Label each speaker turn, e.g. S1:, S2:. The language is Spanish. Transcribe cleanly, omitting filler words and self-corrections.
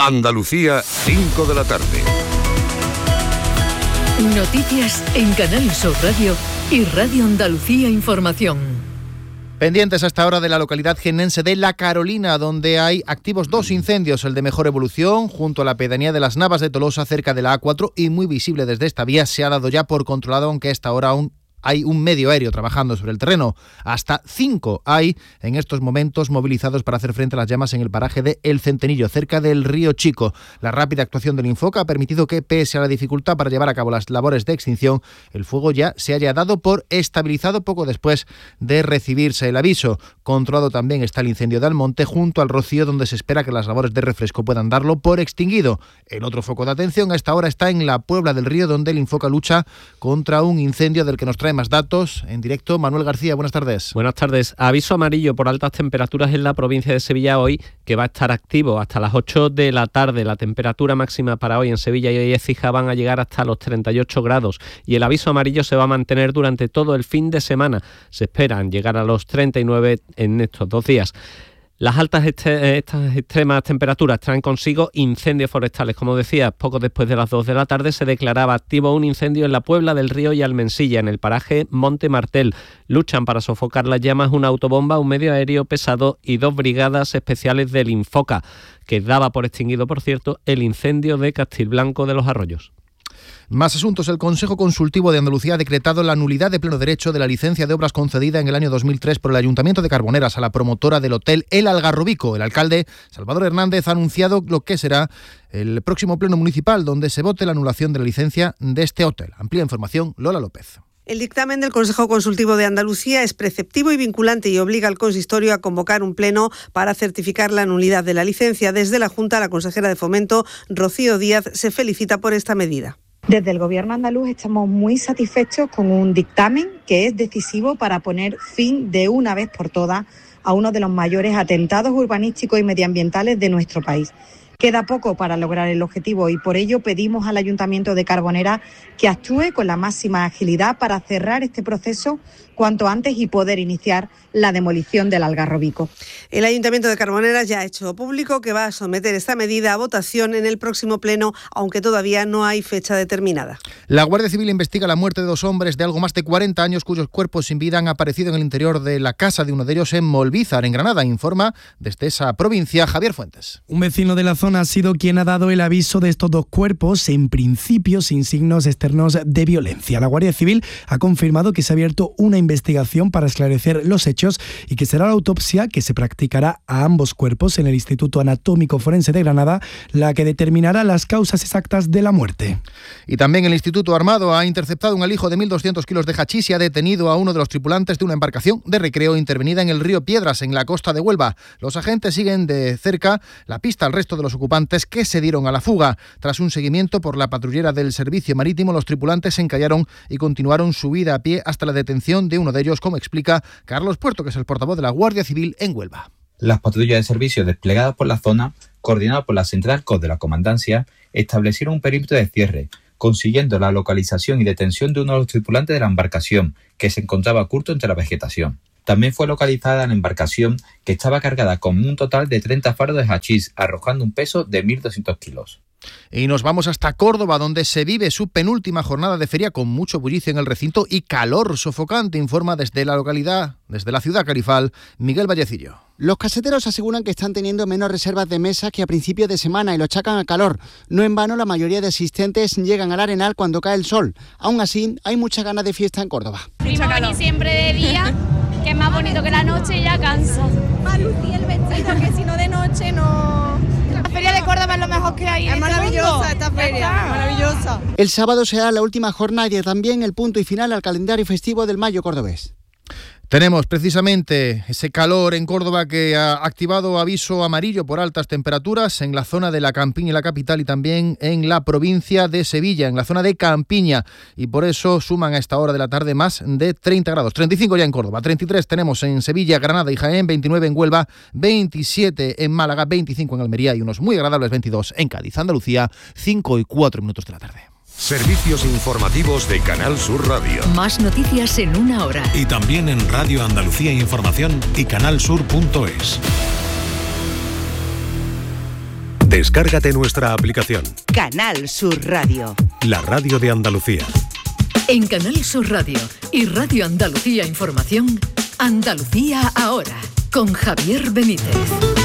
S1: Andalucía, 5 de la tarde.
S2: Noticias en Canal Sur Radio y Radio Andalucía Información.
S3: Pendientes hasta ahora de la localidad jiennense de La Carolina, donde hay activos 2 incendios, el de Mejor Evolución, junto a la pedanía de las Navas de Tolosa, cerca de la A4, y muy visible desde esta vía, se ha dado ya por controlado, aunque a esta hora aún hay un medio aéreo trabajando sobre el terreno. Hasta 5 hay en estos momentos movilizados para hacer frente a las llamas en el paraje de El Centenillo, cerca del Río Chico. La rápida actuación del Infoca ha permitido que, pese a la dificultad para llevar a cabo las labores de extinción, el fuego ya se haya dado por estabilizado poco después de recibirse el aviso. Controlado también está el incendio de Almonte, junto al Rocío, donde se espera que las labores de refresco puedan darlo por extinguido. El otro foco de atención a esta hora está en la Puebla del Río, donde el Infoca lucha contra un incendio del que nos trae más datos en directo. Manuel García, buenas tardes.
S4: Buenas tardes. Aviso amarillo por altas temperaturas en la provincia de Sevilla hoy, que va a estar activo hasta las 8 de la tarde. La temperatura máxima para hoy en Sevilla y Écija van a llegar hasta los 38 grados y el aviso amarillo se va a mantener durante todo el fin de semana. Se esperan llegar a los 39 en estos 2 días. Las altas estas extremas temperaturas traen consigo incendios forestales. Como decía, poco después de las 2 de la tarde se declaraba activo un incendio en la Puebla del Río y Almensilla, en el paraje Monte Martel. Luchan para sofocar las llamas una autobomba, un medio aéreo pesado y 2 brigadas especiales del Infoca, que daba por extinguido, por cierto, el incendio de Castilblanco de los Arroyos.
S3: Más asuntos. El Consejo Consultivo de Andalucía ha decretado la nulidad de pleno derecho de la licencia de obras concedida en el año 2003 por el Ayuntamiento de Carboneras a la promotora del hotel El Algarrobico. El alcalde, Salvador Hernández, ha anunciado lo que será el próximo pleno municipal, donde se vote la anulación de la licencia de este hotel. Amplía información, Lola López.
S5: El dictamen del Consejo Consultivo de Andalucía es preceptivo y vinculante y obliga al consistorio a convocar un pleno para certificar la nulidad de la licencia. Desde la Junta, la consejera de Fomento, Rocío Díaz, se felicita por esta medida.
S6: Desde el Gobierno andaluz estamos muy satisfechos con un dictamen que es decisivo para poner fin de una vez por todas a uno de los mayores atentados urbanísticos y medioambientales de nuestro país. Queda poco para lograr el objetivo y por ello pedimos al Ayuntamiento de Carboneras que actúe con la máxima agilidad para cerrar este proceso cuanto antes y poder iniciar la demolición del Algarrobico.
S5: El Ayuntamiento de Carboneras ya ha hecho público que va a someter esta medida a votación en el próximo pleno, aunque todavía no hay fecha determinada.
S3: La Guardia Civil investiga la muerte de 2 hombres de algo más de 40 años cuyos cuerpos sin vida han aparecido en el interior de la casa de uno de ellos en Molvízar, en Granada. Informa desde esa provincia Javier Fuentes.
S7: Un vecino de la zona ha sido quien ha dado el aviso de estos 2 cuerpos, en principio sin signos externos de violencia. La Guardia Civil ha confirmado que se ha abierto una investigación para esclarecer los hechos y que será la autopsia que se practicará a ambos cuerpos en el Instituto Anatómico Forense de Granada la que determinará las causas exactas de la muerte.
S3: Y también el Instituto Armado ha interceptado un alijo de 1.200 kilos de hachís y ha detenido a uno de los tripulantes de una embarcación de recreo intervenida en el río Piedras, en la costa de Huelva. Los agentes siguen de cerca la pista al resto de los ocupantes que se dieron a la fuga. Tras un seguimiento por la patrullera del Servicio Marítimo, los tripulantes se encallaron y continuaron su vida a pie hasta la detención de uno de ellos, como explica Carlos Puerto, que es el portavoz de la Guardia Civil en Huelva.
S8: Las patrullas de servicio desplegadas por la zona, coordinadas por la Central COS de la Comandancia, establecieron un perímetro de cierre, consiguiendo la localización y detención de uno de los tripulantes de la embarcación, que se encontraba oculto entre la vegetación. También fue localizada la embarcación, que estaba cargada con un total de 30 faros de hachís, arrojando un peso de 1.200 kilos.
S3: Y nos vamos hasta Córdoba, donde se vive su penúltima jornada de feria con mucho bullicio en el recinto y calor sofocante, informa desde la localidad, desde la ciudad carifal, Miguel Vallecillo.
S9: Los caseteros aseguran que están teniendo menos reservas de mesas que a principios de semana y lo achacan al calor. No en vano, la mayoría de asistentes llegan al Arenal cuando cae el sol. Aún así, hay muchas ganas de fiesta en Córdoba.
S10: Primo venir siempre de día, que es más bonito que la noche y ya cansa.
S11: Más lucir el vestido, que si no de noche no...
S10: La feria de Córdoba es lo mejor que hay.
S11: Es maravillosa esta feria, maravillosa.
S9: El sábado será la última jornada y también el punto y final al calendario festivo del Mayo cordobés.
S3: Tenemos precisamente ese calor en Córdoba que ha activado aviso amarillo por altas temperaturas en la zona de la Campiña y la capital y también en la provincia de Sevilla, en la zona de Campiña, y por eso suman a esta hora de la tarde más de 30 grados, 35 ya en Córdoba, 33 tenemos en Sevilla, Granada y Jaén, 29 en Huelva, 27 en Málaga, 25 en Almería y unos muy agradables 22 en Cádiz. Andalucía, 5 y 4 minutos de la tarde.
S1: Servicios informativos de Canal Sur Radio.
S2: Más noticias en una hora.
S12: Y también en Radio Andalucía Información y canalsur.es. Descárgate nuestra aplicación.
S13: Canal Sur Radio.
S12: La radio de Andalucía.
S2: En Canal Sur Radio y Radio Andalucía Información, Andalucía ahora, con Javier Benítez.